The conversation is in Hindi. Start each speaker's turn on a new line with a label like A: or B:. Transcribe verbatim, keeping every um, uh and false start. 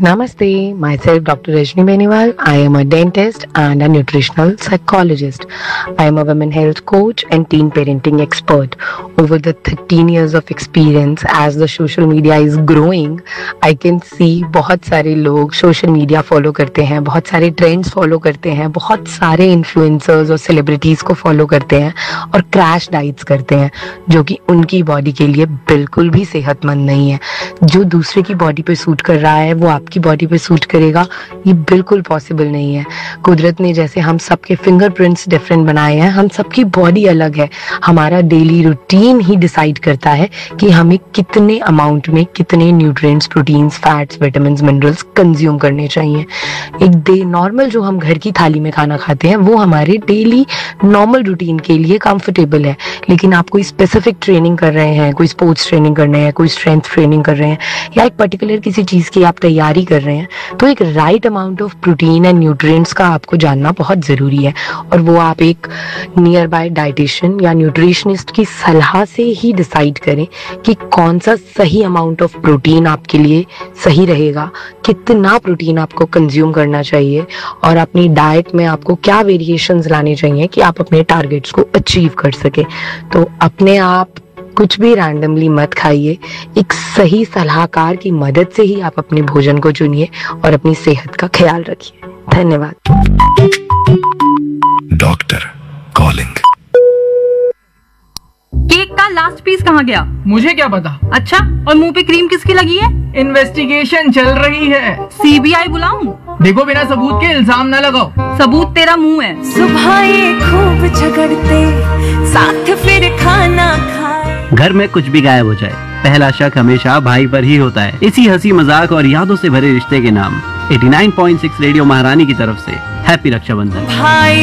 A: Namaste, myself Doctor Rajni Beniwal. I am a dentist and a nutritional psychologist. I am a women health coach and teen parenting expert. Over the thirteen years of experience, as the social media is growing, I can see बहुत सारे लोग social media follow करते हैं, बहुत सारे trends follow करते हैं, बहुत सारे influencers और celebrities को follow करते हैं और crash diets करते हैं, जो कि उनकी body के लिए बिल्कुल भी सेहतमंद नहीं है. जो दूसरे की body पे सूट कर रहा है वो आपकी बॉडी पे सूट करेगा, ये बिल्कुल पॉसिबल नहीं है. कुदरत ने जैसे हम सबके फिंगरप्रिंट्स डिफरेंट बनाए हैं, हम सबकी बॉडी अलग है. हमारा डेली रूटीन ही डिसाइड करता है कि हमें कितने अमाउंट में कितने nutrients, proteins, fats, vitamins, minerals consume करने चाहिए. एक डे नॉर्मल जो हम घर की थाली में खाना खाते हैं वो हमारे डेली नॉर्मल रूटीन के लिए कंफर्टेबल है. लेकिन आप कोई स्पेसिफिक ट्रेनिंग कर रहे हैं, कोई स्पोर्ट्स ट्रेनिंग कर रहे हैं, कोई स्ट्रेंथ ट्रेनिंग कर रहे हैं, या एक पर्टिकुलर किसी चीज की आप तैयारी कर रहे हैं, तो एक right amount of protein and nutrients का आपको जानना बहुत जरूरी है. और वो आप एक नियर बाय डाइटिशियन या न्यूट्रिशनिस्ट की सलाह से ही डिसाइड करें कि कौन सा सही अमाउंट ऑफ प्रोटीन आपके लिए सही रहेगा, कितना प्रोटीन आपको कंज्यूम करना चाहिए और अपनी डाइट में आपको क्या वेरिएशंस लाने चाहिए कि आप अपने टारगेट्स को अचीव कर सके. तो अपने आप कुछ भी रैंडमली मत खाइए, एक सही सलाहकार की मदद से ही आप अपने भोजन को चुनिए और अपनी सेहत का ख्याल रखिए. धन्यवाद.
B: Doctor calling.
C: केक का लास्ट पीस कहाँ गया?
D: मुझे क्या पता.
C: अच्छा, और मुंह पे क्रीम किसकी लगी है?
D: इन्वेस्टिगेशन चल रही है.
C: सीबीआई बुलाऊं?
D: देखो, बिना सबूत के इल्जाम ना लगाओ.
C: सबूत तेरा मुंह है.
E: सुबह ये खूब झगड़ते, साथ फिर खाना खाए.
F: घर में कुछ भी गायब हो जाए, पहला शक हमेशा भाई पर ही होता है. इसी हंसी मजाक और यादों से भरे रिश्ते के नाम नवासी पॉइंट छह रेडियो महारानी की तरफ से हैप्पी रक्षाबंधन.
E: भाई